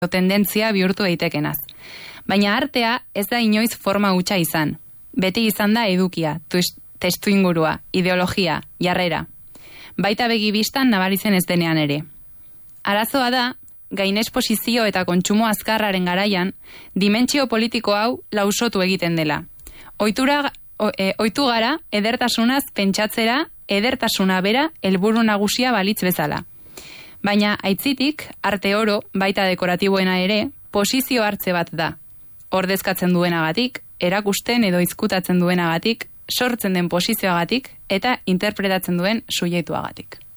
tendentzia bihurtu daitekenaz. Baina artea ez da inoiz forma hutsa izan. Beti izan da edukia, testuingurua, ideologia, jarrera. Baita begibistan nabaritzen ez denean ere. Arazoa da, gainesposizio eta kontsumo azkarraren garaian, dimentsio politiko hau lausotu egiten dela. Ohitu gara edertasunaz pentsatzera, edertasuna bera helburu nagusia balitz bezala. Baina aitzitik, arte oro, baita dekoratiboena ere, posizio hartze bat da. Ordezkatzen duenagatik, erakusten edo izkutatzen duenagatik, sortzen den posizioagatik eta interpretatzen duen subjektuagatik.